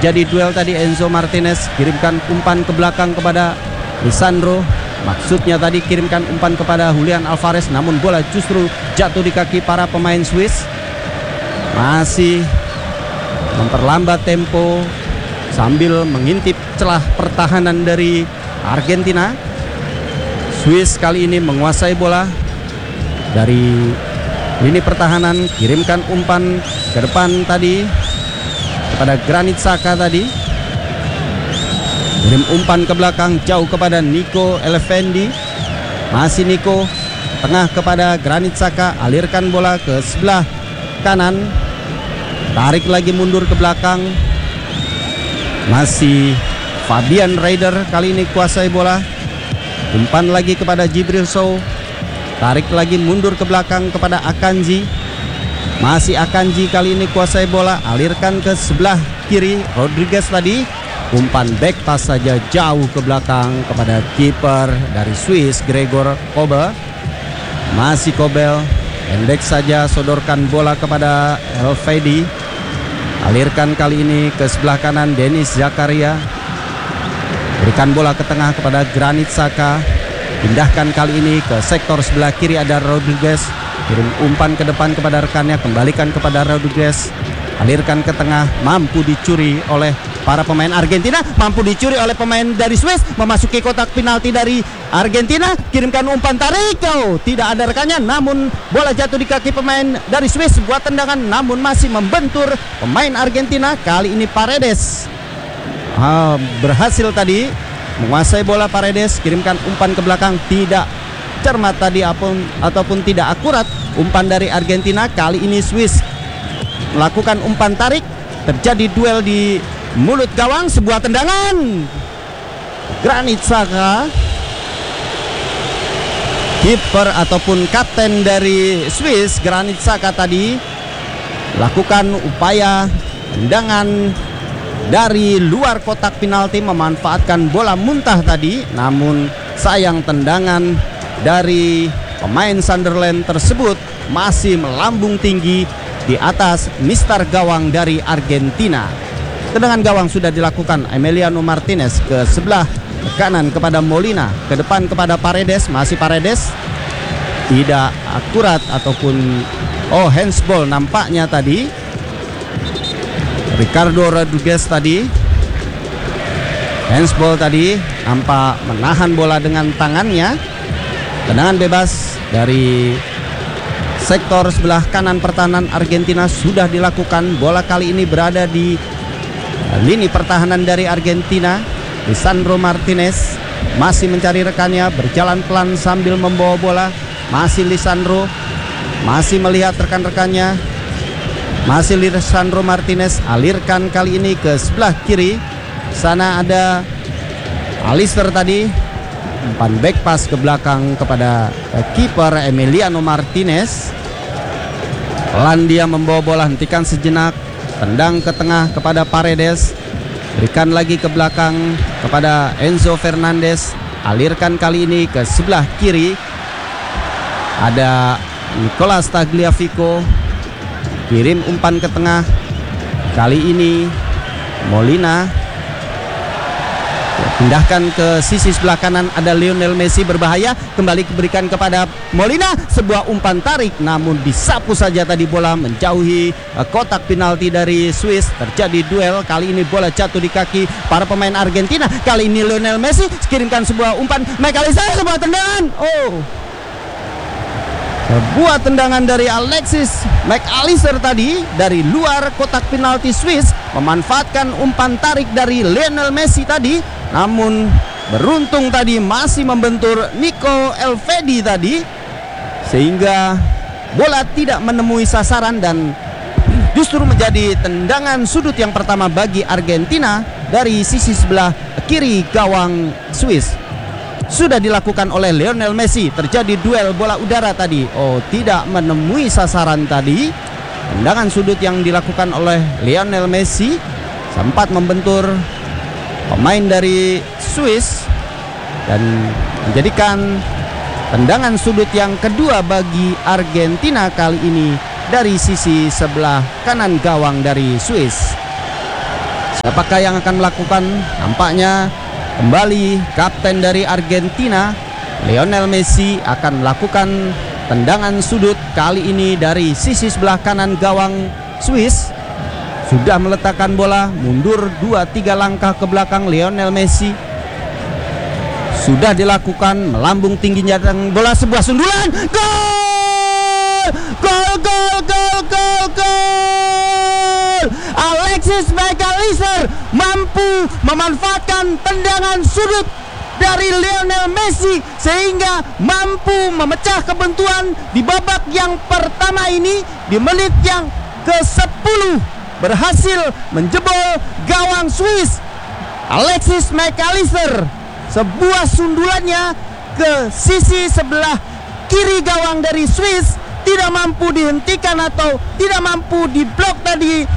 Terjadi duel tadi. Enzo Martinez kirimkan umpan ke belakang kepada Lisandro. Maksudnya tadi kirimkan umpan kepada Julian Alvarez, namun bola justru jatuh di kaki para pemain Swiss. Masih memperlambat tempo sambil mengintip celah pertahanan dari Argentina. Swiss kali ini menguasai bola dari lini pertahanan, kirimkan umpan ke depan tadi kepada Granit Xhaka tadi. Kirim umpan ke belakang jauh kepada Nico Elefendi. Masih Nico, tengah kepada Granit Xhaka, alirkan bola ke sebelah kanan. Tarik lagi mundur ke belakang. Masih Fabian Raider kali ini kuasai bola. Umpan lagi kepada Djibril Sow. Tarik lagi mundur ke belakang kepada Akanji. Masih Akanji kali ini kuasai bola, alirkan ke sebelah kiri Rodriguez tadi. Umpan back pass saja jauh ke belakang kepada kiper dari Swiss, Gregor Kobel. Masih Kobel, pendek saja sodorkan bola kepada Elfedi. Alirkan kali ini ke sebelah kanan Denis Zakaria. Berikan bola ke tengah kepada Granit Xhaka. Pindahkan kali ini ke sektor sebelah kiri ada Rodriguez. Kirim umpan ke depan kepada rekannya, kembalikan kepada Rodriguez. Alirkan ke tengah, mampu dicuri oleh para pemain Argentina, mampu dicuri oleh pemain dari Swiss. Memasuki kotak penalti dari Argentina, kirimkan umpan tarik, tidak ada rekannya, namun bola jatuh di kaki pemain dari Swiss. Sebuah tendangan namun masih membentur pemain Argentina. Kali ini Paredes berhasil tadi menguasai bola. Paredes kirimkan umpan ke belakang, tidak cermat tadi ataupun tidak akurat umpan dari Argentina. Kali ini Swiss melakukan umpan tarik, terjadi duel di mulut gawang. Sebuah tendangan Granit Xhaka, kiper ataupun kapten dari Swiss. Granit Xhaka tadi lakukan upaya tendangan dari luar kotak penalti, memanfaatkan bola muntah tadi, namun sayang tendangan dari pemain Sunderland tersebut masih melambung tinggi di atas mistar gawang dari Argentina. Tendangan gawang sudah dilakukan. Emiliano Martinez ke sebelah kanan kepada Molina, ke depan kepada Paredes. Masih Paredes, tidak akurat ataupun handsball nampaknya tadi. Ricardo Rodriguez tadi handsball tadi, nampak menahan bola dengan tangannya. Tendangan bebas dari sektor sebelah kanan pertahanan Argentina sudah dilakukan. Bola kali ini berada di lini pertahanan dari Argentina. Lisandro Martinez masih mencari rekannya, berjalan pelan sambil membawa bola. Masih Lisandro, masih melihat rekan-rekannya. Masih Lisandro Martinez, alirkan kali ini ke sebelah kiri. Sana ada Alister tadi, umpan back pass ke belakang kepada kiper Emiliano Martinez. Pelan dia membawa bola, hentikan sejenak, tendang ke tengah kepada Paredes, berikan lagi ke belakang kepada Enzo Fernandez. Alirkan kali ini ke sebelah kiri, ada Nicolas Tagliafico, kirim umpan ke tengah. Kali ini Molina, pindahkan ke sisi sebelah kanan, ada Lionel Messi, berbahaya, kembali diberikan kepada Molina. Sebuah umpan tarik namun disapu saja tadi bola menjauhi kotak penalti dari Swiss. Terjadi duel, kali ini bola jatuh di kaki para pemain Argentina. Kali ini Lionel Messi kirimkan sebuah umpan, McAllister, sebuah tendangan. Sebuah tendangan dari Alexis McAllister tadi dari luar kotak penalti Swiss, memanfaatkan umpan tarik dari Lionel Messi tadi, namun beruntung tadi masih membentur Nico Elfedi tadi, sehingga bola tidak menemui sasaran dan justru menjadi tendangan sudut yang pertama bagi Argentina dari sisi sebelah kiri gawang Swiss. Sudah dilakukan oleh Lionel Messi. Terjadi duel bola udara tadi, tidak menemui sasaran tadi. Tendangan sudut yang dilakukan oleh Lionel Messi sempat membentur pemain dari Swiss dan menjadikan tendangan sudut yang kedua bagi Argentina kali ini dari sisi sebelah kanan gawang dari Swiss. Siapakah yang akan melakukan? Nampaknya kembali kapten dari Argentina, Lionel Messi, akan melakukan tendangan sudut kali ini dari sisi sebelah kanan gawang Swiss. Sudah meletakkan bola, mundur 2-3 langkah ke belakang Lionel Messi. Sudah dilakukan, melambung tinggi datang bola, sebuah sundulan. Gol! Gol, gol, gol, gol, gol! Alexis McAllister mampu memanfaatkan tendangan sudut dari Lionel Messi sehingga mampu memecah kebuntuan di babak yang pertama ini. Di menit yang ke-10 berhasil menjebol gawang Swiss. Alexis McAllister, sebuah sundulannya ke sisi sebelah kiri gawang dari Swiss tidak mampu dihentikan atau tidak mampu diblok tadi